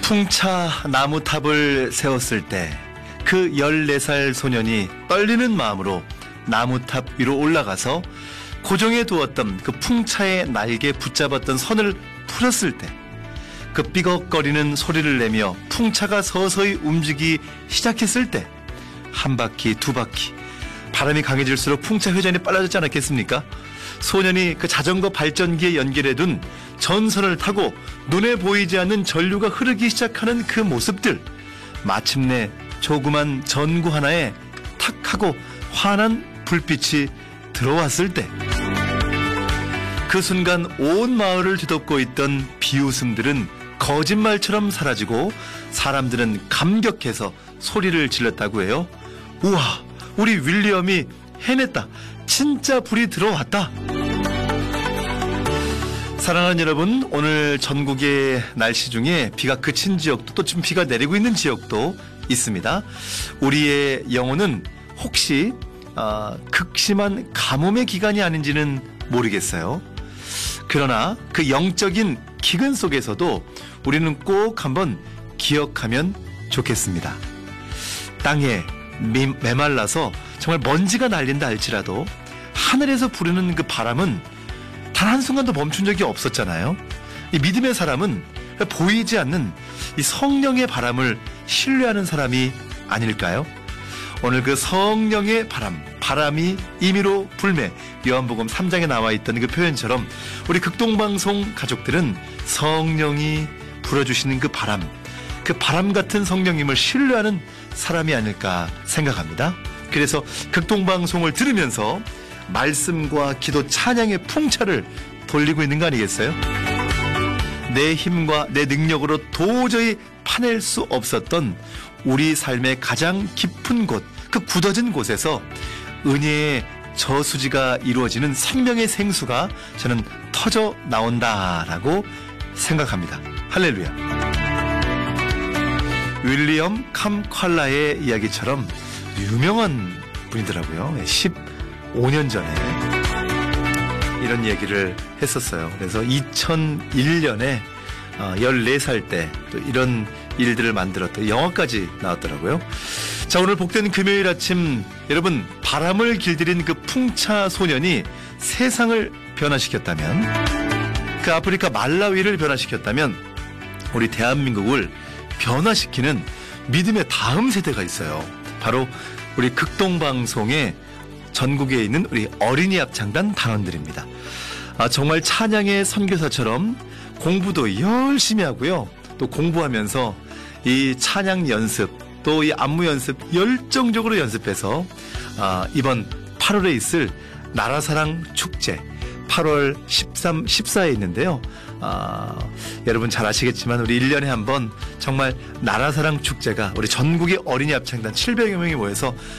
풍차 나무탑을 세웠을 때 그 14살 소년이 떨리는 마음으로 나무탑 위로 올라가서 고정해 두었던 그 풍차의 날개 붙잡았던 선을 풀었을 때 그 삐걱거리는 소리를 내며 풍차가 서서히 움직이기 시작했을 때 한 바퀴 두 바퀴 바람이 강해질수록 풍차 회전이 빨라졌지 않았겠습니까? 소년이 그 자전거 발전기에 연결해둔 전선을 타고 눈에 보이지 않는 전류가 흐르기 시작하는 그 모습들, 마침내 조그만 전구 하나에 탁 하고 환한 불빛이 들어왔을 때 그 순간 온 마을을 뒤덮고 있던 비웃음들은 거짓말처럼 사라지고 사람들은 감격해서 소리를 질렀다고 해요. 우와, 우리 윌리엄이 해냈다. 진짜 불이 들어왔다. 사랑하는 여러분, 오늘 전국의 날씨 중에 비가 그친 지역도 또 지금 비가 내리고 있는 지역도 있습니다. 우리의 영혼은 혹시 극심한 가뭄의 기간이 아닌지는 모르겠어요. 그러나 그 영적인 기근 속에서도 우리는 꼭 한번 기억하면 좋겠습니다. 땅에 메말라서 정말 먼지가 날린다 할지라도 하늘에서 부르는 그 바람은 단 한순간도 멈춘 적이 없었잖아요. 이 믿음의 사람은 보이지 않는 이 성령의 바람을 신뢰하는 사람이 아닐까요? 오늘 그 성령의 바람이 임의로 불매, 요한복음 3장에 나와 있던 그 표현처럼 우리 극동방송 가족들은 성령이 불어주시는 그 바람 같은 성령님을 신뢰하는 사람이 아닐까 생각합니다. 그래서 극동방송을 들으면서 말씀과 기도 찬양의 풍차를 돌리고 있는 거 아니겠어요? 내 힘과 내 능력으로 도저히 파낼 수 없었던 우리 삶의 가장 깊은 곳, 그 굳어진 곳에서 은혜의 저수지가 이루어지는 생명의 생수가 저는 터져 나온다라고 생각합니다. 할렐루야. 윌리엄 캄칼라의 이야기처럼 유명한 분이더라고요. 15년 전에 이런 얘기를 했었어요. 그래서 2001년에 14살 때 또 이런 일들을 만들었던 영화까지 나왔더라고요. 자, 오늘 복된 금요일 아침, 여러분, 바람을 길들인 그 풍차 소년이 세상을 변화시켰다면, 그 아프리카 말라위를 변화시켰다면, 우리 대한민국을 변화시키는 믿음의 다음 세대가 있어요. 바로 우리 극동방송의 전국에 있는 우리 어린이 합창단 단원들입니다. 정말 찬양의 선교사처럼 공부도 열심히 하고요. 또 공부하면서 이 찬양 연습, 또 이 안무 연습 열정적으로 연습해서 이번 8월에 있을 나라사랑 축제 8월 13, 14에 있는데요. 여러분 잘 아시겠지만 우리 1년에 한 번 정말 나라사랑 축제가 우리 전국의 어린이 합창단 700여 명이 모여서